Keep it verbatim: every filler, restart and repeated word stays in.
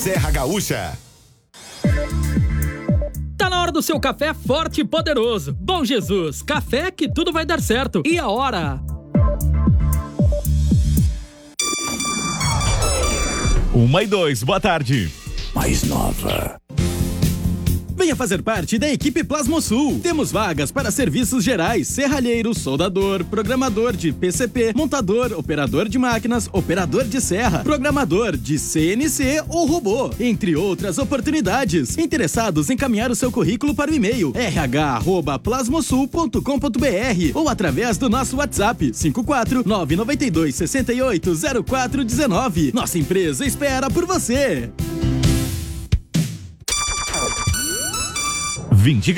Serra Gaúcha. Tá na hora do seu café forte e poderoso. Bom Jesus, café que tudo vai dar certo. E a hora? Uma e dois, boa tarde. Mais nova. Venha fazer parte da equipe Plasmosul. Temos vagas para serviços gerais, serralheiro, soldador, programador de P C P, montador, operador de máquinas, operador de serra, programador de C N C ou robô, entre outras oportunidades. Interessados em encaminhar o seu currículo para o e-mail r h arroba plasmosul ponto com ponto b r ou através do nosso WhatsApp cinco quatro nove nove dois seis oito zero quatro um nove. Nossa empresa espera por você. vinte